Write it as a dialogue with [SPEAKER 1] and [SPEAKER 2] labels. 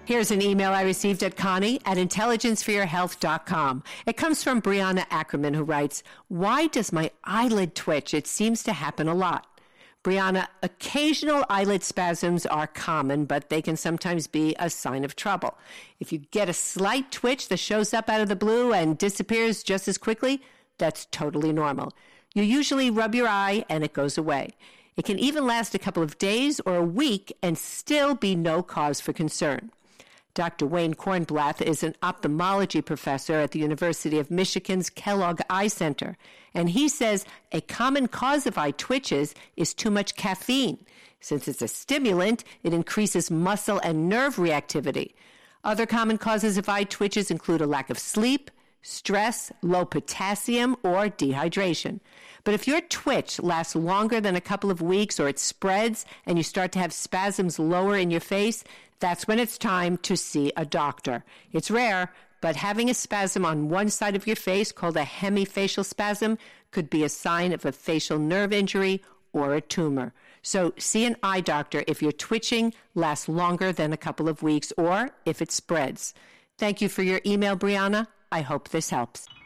[SPEAKER 1] Here's an email I received at Connie at intelligenceforyourhealth.com. It comes from Brianna Ackerman, who writes, "Why does my eyelid twitch? It seems to happen a lot." Brianna, occasional eyelid spasms are common, but they can sometimes be a sign of trouble. If you get a slight twitch that shows up out of the blue and disappears just as quickly, that's totally normal. You usually rub your eye and it goes away. It can even last a couple of days or a week and still be no cause for concern. Dr. Wayne Kornblath is an ophthalmology professor at the University of Michigan's Kellogg Eye Center, and he says a common cause of eye twitches is too much caffeine. Since it's a stimulant, it increases muscle and nerve reactivity. Other common causes of eye twitches include a lack of sleep, stress, low potassium, or dehydration. But if your twitch lasts longer than a couple of weeks or it spreads and you start to have spasms lower in your face, that's when it's time to see a doctor. It's rare, but having a spasm on one side of your face called a hemifacial spasm could be a sign of a facial nerve injury or a tumor. So see an eye doctor if your twitching lasts longer than a couple of weeks or if it spreads. Thank you for your email, Brianna. I hope this helps.